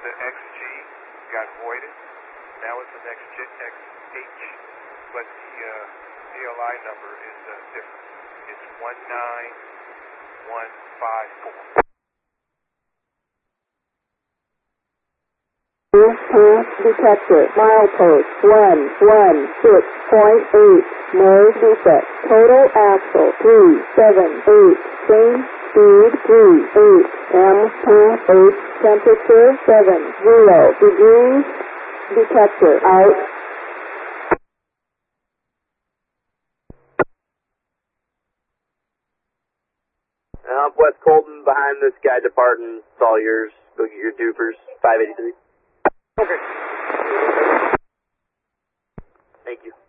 the XG got voided. Now it's an XH, but the CLI number is different. It's 19154. Path detector, milepost 116.8, no defect, total axle 378, change speed 38, path 8, temperature 70 degrees, detector out. West Colton, behind this guy departing, it's all yours. Go get your dupers, 583. Okay. Thank you.